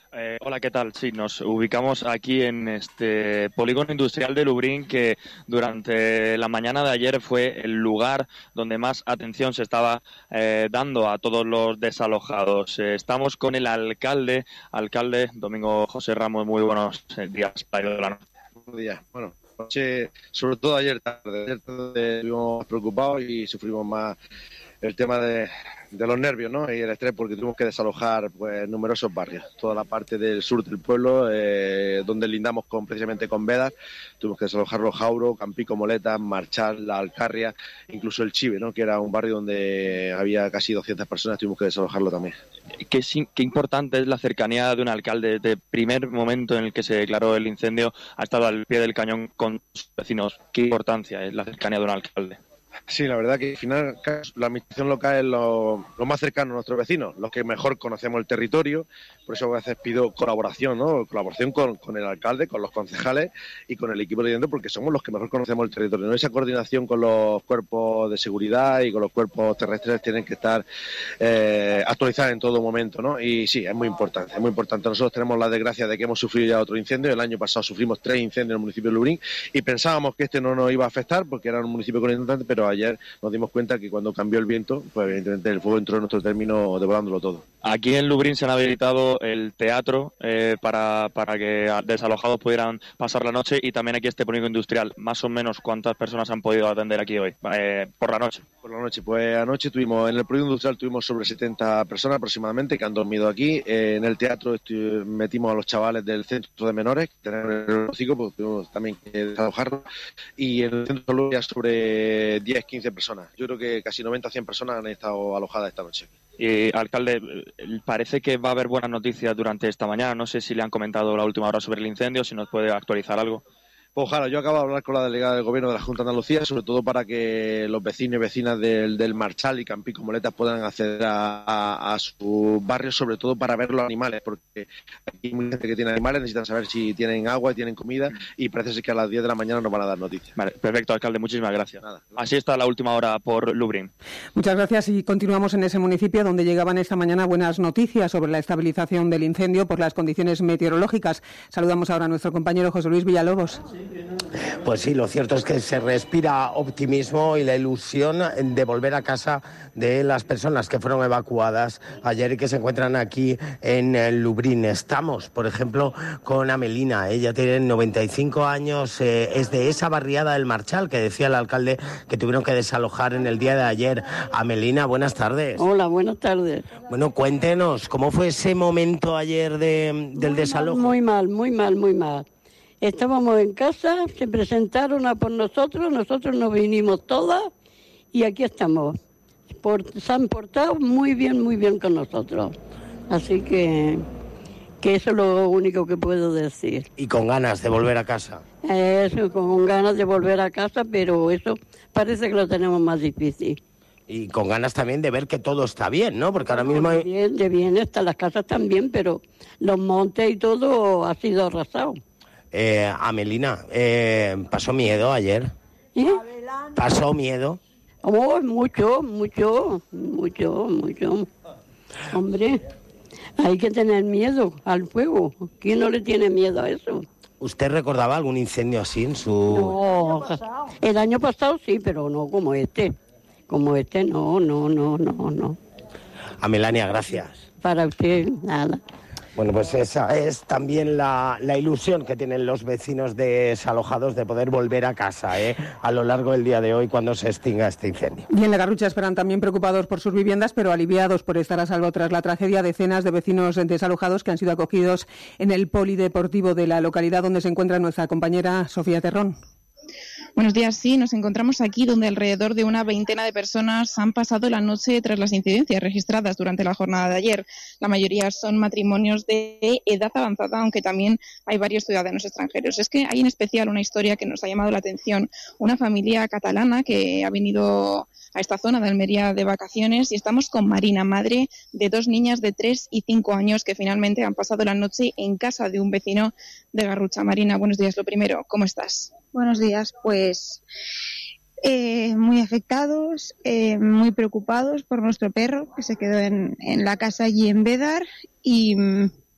Hola, ¿qué tal? Sí, nos ubicamos aquí en este polígono industrial de Lubriñ, que durante la mañana de ayer fue el lugar donde más atención se estaba dando a todos los desalojados. Estamos con el alcalde Domingo José Ramos. Muy buenos días. Buenos días. Bueno, noche, sobre todo ayer tarde estuvimos preocupados y sufrimos más el tema de los nervios, ¿no? Y el estrés, porque tuvimos que desalojar pues numerosos barrios, toda la parte del sur del pueblo, donde lindamos precisamente con Bédar. Tuvimos que desalojar Los Jauros, Campico, Moletas, Marchal, La Alcarria, incluso el Chive, ¿no? Que era un barrio donde había casi 200 personas, tuvimos que desalojarlo también. Qué importante es la cercanía de un alcalde. Desde el primer momento en el que se declaró el incendio ha estado al pie del cañón con sus vecinos. Qué importancia es la cercanía de un alcalde. Sí, la verdad que al final la administración local es lo más cercano a nuestros vecinos, los que mejor conocemos el territorio. Por eso a veces pido colaboración, ¿no? Colaboración con el alcalde, con los concejales y con el equipo de dentro, porque somos los que mejor conocemos el territorio, ¿no? Esa coordinación con los cuerpos de seguridad y con los cuerpos terrestres tienen que estar actualizadas en todo momento, ¿no? Y sí, es muy importante, es muy importante. Nosotros tenemos la desgracia de que hemos sufrido ya otro incendio. El año pasado sufrimos 3 incendios en el municipio de Lubriñ y pensábamos que este no nos iba a afectar porque era un municipio con inundantes, pero ayer nos dimos cuenta que cuando cambió el viento, pues evidentemente el fuego entró en nuestro término devorándolo todo. Aquí en Lubriñ se han habilitado el teatro para que desalojados pudieran pasar la noche, y también aquí este polígono industrial. Más o menos, ¿cuántas personas han podido atender aquí hoy, por la noche? Por la noche, pues anoche en el polígono industrial tuvimos sobre 70 personas aproximadamente que han dormido aquí. En el teatro metimos a los chavales del centro de menores, que tenemos el hocico, pues tuvimos también que desalojarlos. Y en el centro solo había sobre 10-15 personas. Yo creo que casi 90-100 personas han estado alojadas esta noche. Alcalde, parece que va a haber buenas noticias durante esta mañana. No sé si le han comentado la última hora sobre el incendio, si nos puede actualizar algo. Pues ojalá, yo acabo de hablar con la delegada del Gobierno de la Junta de Andalucía, sobre todo para que los vecinos y vecinas del Marchal y Campico Moletas puedan acceder a sus barrios, sobre todo para ver los animales, porque aquí hay mucha gente que tiene animales, necesitan saber si tienen agua, tienen comida, y parece ser que a las 10 de la mañana nos van a dar noticias. Vale, perfecto, alcalde, muchísimas gracias. Nada. Así está la última hora por Lubriñ. Muchas gracias, y continuamos en ese municipio donde llegaban esta mañana buenas noticias sobre la estabilización del incendio por las condiciones meteorológicas. Saludamos ahora a nuestro compañero José Luis Villalobos. Pues sí, lo cierto es que se respira optimismo y la ilusión de volver a casa de las personas que fueron evacuadas ayer y que se encuentran aquí en Lubriñ. Estamos, por ejemplo, con Amelina. Ella tiene 95 años, es de esa barriada del Marchal que decía el alcalde que tuvieron que desalojar en el día de ayer. Amelina, buenas tardes. Hola, buenas tardes. Bueno, cuéntenos, ¿cómo fue ese momento ayer del desalojo? Muy mal. Estábamos en casa, se presentaron a por nosotros nos vinimos todas y aquí estamos. Se han portado muy bien con nosotros. Así que eso es lo único que puedo decir. Y con ganas de volver a casa. Eso, con ganas de volver a casa, pero eso parece que lo tenemos más difícil. Y con ganas también de ver que todo está bien, ¿no? Porque ahora mismo... De bien están las casas también, pero los montes y todo ha sido arrasado. Amelina, ¿pasó miedo ayer? ¿Pasó miedo? Oh, mucho. Hombre, hay que tener miedo al fuego. ¿Quién no le tiene miedo a eso? ¿Usted recordaba algún incendio así en su...? No, el año pasado sí, pero no como este. Como este, no. Amelania, gracias. Para usted, nada. Bueno, pues esa es también la ilusión que tienen los vecinos desalojados de poder volver a casa a lo largo del día de hoy cuando se extinga este incendio. Y en La Garrucha esperan también preocupados por sus viviendas, pero aliviados por estar a salvo tras la tragedia. Decenas de vecinos desalojados que han sido acogidos en el polideportivo de la localidad donde se encuentra nuestra compañera Sofía Terrón. Buenos días, sí, nos encontramos aquí donde alrededor de una veintena de personas han pasado la noche tras las incidencias registradas durante la jornada de ayer. La mayoría son matrimonios de edad avanzada, aunque también hay varios ciudadanos extranjeros. Es que hay en especial una historia que nos ha llamado la atención, una familia catalana que ha venido a esta zona de Almería de vacaciones, y estamos con Marina, madre de 2 niñas de 3 y 5 años que finalmente han pasado la noche en casa de un vecino de Garrucha. Marina, buenos días. Lo primero, ¿cómo estás? Buenos días, pues muy afectados, muy preocupados por nuestro perro que se quedó en la casa allí en Bédar, y